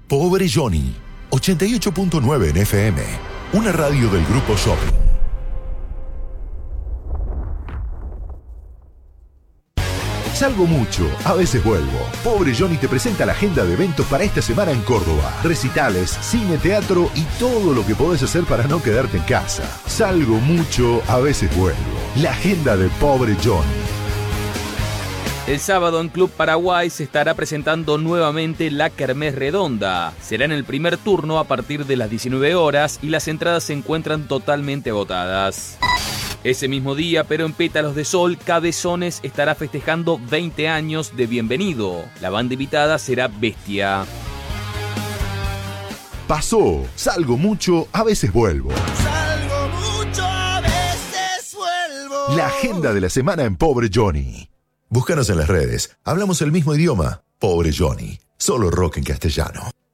Pobre Johnny, 88.9 en FM, una radio del Grupo Shopping. Salgo mucho, a veces vuelvo. Pobre Johnny te presenta la agenda de eventos para esta semana en Córdoba. Recitales, cine, teatro y todo lo que podés hacer para no quedarte en casa. Salgo mucho, a veces vuelvo. La agenda de Pobre Johnny. El sábado en Club Paraguay se estará presentando nuevamente la Kermés Redonda. Será en el primer turno a partir de las 19 horas y las entradas se encuentran totalmente agotadas. Ese mismo día, pero en Pétalos de Sol, Cabezones estará festejando 20 años de Bienvenido. La banda invitada será Bestia. Pasó, salgo mucho, a veces vuelvo. Salgo mucho, a veces vuelvo. La agenda de la semana en Pobre Johnny. Búscanos en las redes, hablamos el mismo idioma. Pobre Johnny, solo rock en castellano.